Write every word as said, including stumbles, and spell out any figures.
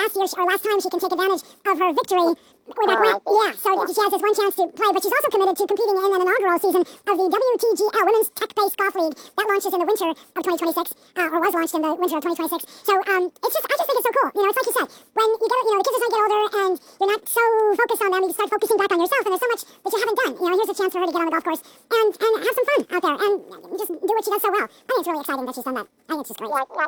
last year, or last time, she can take advantage of her victory with that grant. Yeah, so she has this one chance to play, but she's also committed to competing in an inaugural season of the W T G L, Women's Tech-Based Golf League. That launches in the winter of twenty twenty-six, uh, or was launched in the winter of twenty twenty-six. So um, it's just, I just think it's so cool. You know, it's like you said, when you get, you know, the kids are starting to get older and you're not so focused on them, you start focusing back on yourself, and there's so much that you haven't done. You know, here's a chance for her to get on the golf course and, and have some fun out there and just do what she does so well. I think it's really exciting that she's done that. I think it's just great.